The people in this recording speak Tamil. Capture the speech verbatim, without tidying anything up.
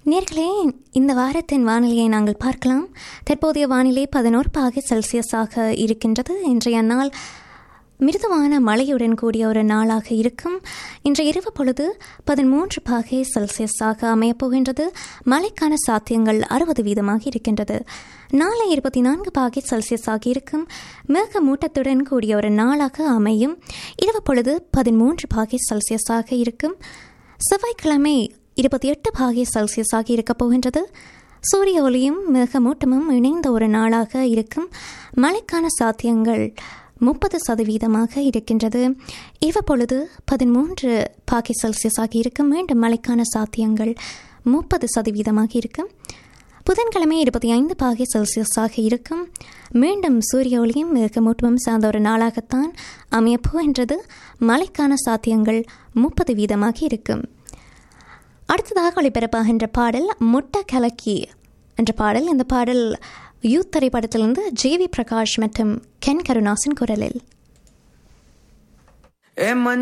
நேர்களே, இந்த வாரத்தின் வானிலையை நாங்கள் பார்க்கலாம். தற்போதைய வானிலை பதினோரு பாகை செல்சியஸாக இருக்கின்றது. இன்றைய நாள் மிருதுவான மழையுடன் கூடிய ஒரு நாளாக இருக்கும். இன்றைய இரவு பொழுது பதிமூன்று பாகை செல்சியஸாக அமையப்போகின்றது. மழைக்கான சாத்தியங்கள் அறுபது வீதமாக இருக்கின்றது. நாளை இருபத்தி நான்கு பாகை செல்சியஸாக இருக்கும். மேகமூட்டத்துடன் கூடிய ஒரு நாளாக அமையும். இரவு பொழுது பதிமூன்று பாகை செல்சியஸாக இருக்கும். செவ்வாய்க்கிழமை இருபத்தி எட்டு பாகை செல்சியஸாக இருக்கப் போகின்றது. சூரிய ஒளியும் மேகமூட்டமும் இணைந்த ஒரு நாளாக இருக்கும். மழைக்கான சாத்தியங்கள் முப்பது சதவீதமாக இருக்கின்றது. இவ்வப்பொழுது பதிமூன்று பாகை செல்சியஸாக இருக்கும். மீண்டும் மழைக்கான சாத்தியங்கள் முப்பது சதவீதமாக இருக்கும். புதன்கிழமை இருபத்தி ஐந்து பாகை செல்சியஸாக இருக்கும். மீண்டும் சூரிய ஒளியும் மேகமூட்டமும் சார்ந்த ஒரு நாளாகத்தான் அமையப்போகின்றது. மழைக்கான சாத்தியங்கள் முப்பது வீதமாக இருக்கும். அடுத்ததாக ஒளிபரப்பாகின்ற பாடல் முட்டை கலக்கி என்ற பாடல். இந்த பாடல் யூத் திரைப்படத்திலிருந்து ஜே வி பிரகாஷ் மற்றும் கென் கருணாசின் குரலில்.